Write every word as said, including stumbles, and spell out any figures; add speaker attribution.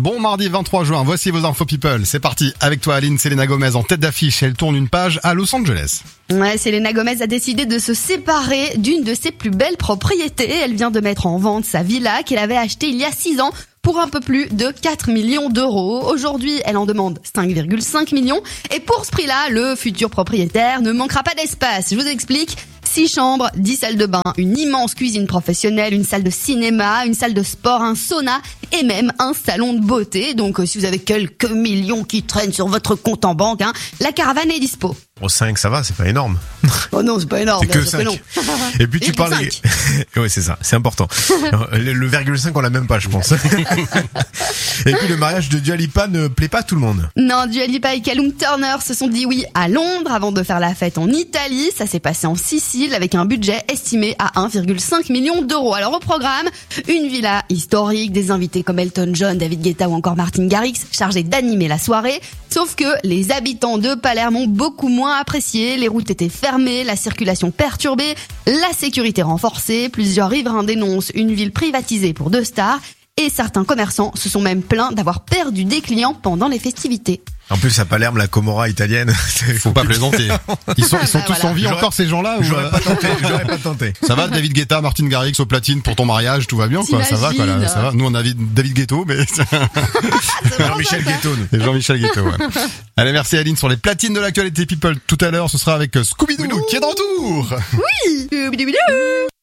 Speaker 1: Bon mardi vingt-trois juin, voici vos infos people. C'est parti, avec toi Aline, Selena Gomez en tête d'affiche. Elle tourne une page à Los Angeles.
Speaker 2: Ouais, Selena Gomez a décidé de se séparer d'une de ses plus belles propriétés. Elle vient de mettre en vente sa villa qu'elle avait achetée il y a six ans pour un peu plus de quatre millions d'euros. Aujourd'hui, elle en demande cinq virgule cinq millions. Et pour ce prix-là, le futur propriétaire ne manquera pas d'espace. Je vous explique. Six chambres, dix salles de bain, une immense cuisine professionnelle, une salle de cinéma, une salle de sport, un sauna et même un salon de beauté. Donc, si vous avez quelques millions qui traînent sur votre compte en banque, hein, la caravane est dispo.
Speaker 3: Bon, cinq, ça va, c'est pas énorme.
Speaker 2: Oh non, c'est pas énorme.
Speaker 3: C'est que
Speaker 2: cinq.
Speaker 3: cinq. Et puis tu parlais... Oui, c'est ça, c'est important. Le, le virgule cinq, on l'a même pas, je pense. Et puis le mariage de Dua Lipa ne plaît pas à tout le monde.
Speaker 2: Non, Dua Lipa et Callum Turner se sont dit oui à Londres avant de faire la fête en Italie. Ça s'est passé en Sicile avec un budget estimé à un virgule cinq million d'euros. Alors au programme, une villa historique, des invités comme Elton John, David Guetta ou encore Martin Garrix chargés d'animer la soirée. Sauf que les habitants de Palerme ont beaucoup moins apprécié. Les routes étaient fermées, la circulation perturbée, la sécurité renforcée. Plusieurs riverains dénoncent une ville privatisée pour deux stars. Et certains commerçants se sont même plaints d'avoir perdu des clients pendant les festivités.
Speaker 3: En plus, à Palerme, la Comorra italienne.
Speaker 1: Faut pas plaisanter. Ils sont, ils sont
Speaker 2: Bah,
Speaker 1: tous
Speaker 2: voilà.
Speaker 1: en vie
Speaker 3: J'aurais-
Speaker 1: encore ces gens-là ou
Speaker 3: J'aurais
Speaker 1: euh,
Speaker 3: pas tenté, j'aurais pas tenté.
Speaker 1: Ça va, David Guetta, Martin Garrix au platine pour ton mariage, tout va bien quoi. Ça va quoi là,
Speaker 2: T'imagines
Speaker 1: ça va. Nous on a David Guetto, mais
Speaker 3: Jean-Michel Guetton.
Speaker 1: et Jean-Michel Guetto. Ouais. Allez, merci Aline sur les platines de l'actualité people. Tout à l'heure, ce sera avec Scooby-Doo qui est de retour.
Speaker 2: Oui.